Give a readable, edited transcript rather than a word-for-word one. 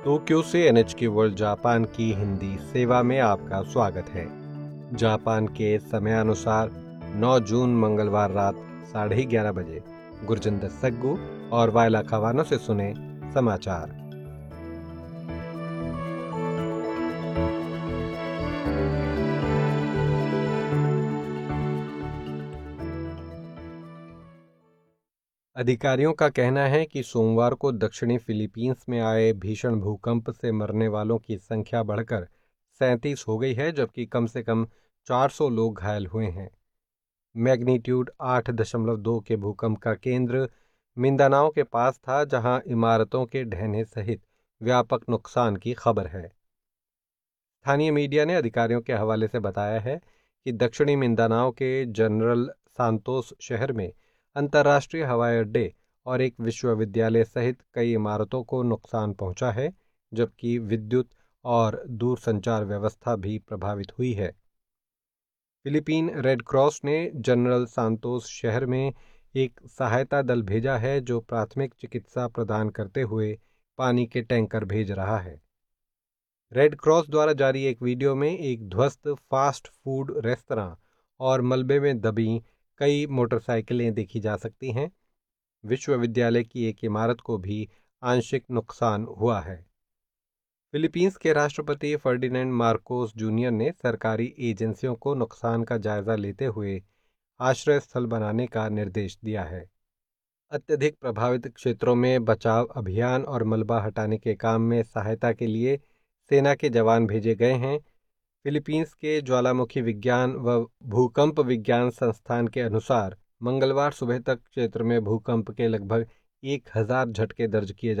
Tokyo से NHK world Japan की हिंदी सेवा में आपका स्वागत है। जापान के समयानुसार 9 जून मंगलवार रात 11:30 बजे गुरजिंदर सग्गू और वायला खवानो से सुने समाचार। अधिकारियों का कहना है कि सोमवार को दक्षिणी फिलीपींस में आए भीषण भूकंप से मरने वालों की संख्या बढ़कर 37 हो गई है, जबकि कम से कम 400 लोग घायल हुए हैं। मैग्नीट्यूड 8.2 के भूकंप का केंद्र मिंदानाओ के पास था, जहां इमारतों के ढहने सहित व्यापक नुकसान की खबर है। स्थानीय मीडिया ने अधिकारियों के हवाले से बताया है कि दक्षिणी मिंदानाओ के जनरल सांतोस शहर में अंतर्राष्ट्रीय हवाई अड्डे और एक विश्वविद्यालय सहित कई इमारतों को नुकसान पहुंचा है, जबकि विद्युत और दूरसंचार व्यवस्था भी प्रभावित हुई है। फिलीपीन रेड क्रॉस ने जनरल सांतोस शहर में एक सहायता दल भेजा है, जो प्राथमिक चिकित्सा प्रदान करते हुए पानी के टैंकर भेज रहा है। रेड क्रॉस द्वारा जारी एक वीडियो में एक ध्वस्त फास्ट फूड रेस्तरां और मलबे में दबी कई मोटरसाइकिलें देखी जा सकती हैं। विश्वविद्यालय की एक इमारत को भी आंशिक नुकसान हुआ है। फिलीपींस के राष्ट्रपति फर्डिनेंड मार्कोस जूनियर ने सरकारी एजेंसियों को नुकसान का जायजा लेते हुए आश्रय स्थल बनाने का निर्देश दिया है। अत्यधिक प्रभावित क्षेत्रों में बचाव अभियान और मलबा हटाने के काम में सहायता के लिए सेना के जवान भेजे गए हैं। फिलीपींस के ज्वालामुखी विज्ञान व भूकंप विज्ञान संस्थान के अनुसार मंगलवार सुबह तक क्षेत्र में भूकंप के लगभग 1000 झटके दर्ज किए